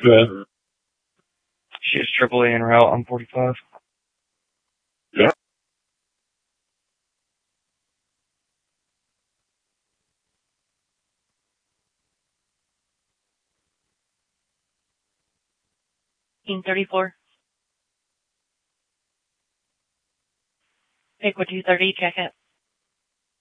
Yeah. She is AAA en route on 45. Yeah. Team 34. Pick with 230, check it.